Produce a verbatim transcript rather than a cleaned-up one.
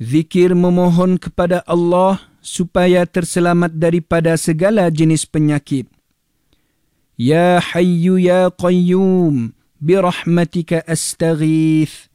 Zikir memohon kepada Allah supaya terselamat daripada segala jenis penyakit. Ya Hayyu Ya Qayyum birahmatika astaghith.